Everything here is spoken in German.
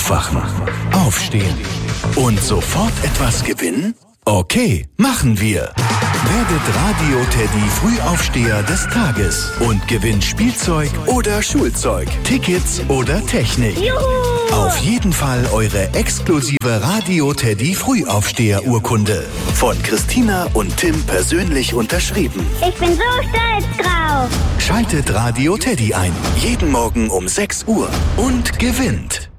Aufwachen, aufstehen und sofort etwas gewinnen? Okay, machen wir. Werdet Radio-Teddy Frühaufsteher des Tages und gewinnt Spielzeug oder Schulzeug, Tickets oder Technik. Juhu! Auf jeden Fall eure exklusive Radio-Teddy Frühaufsteher-Urkunde. Von Christina und Tim persönlich unterschrieben. Ich bin so stolz drauf. Schaltet Radio Teddy ein. Jeden Morgen um 6 Uhr und gewinnt.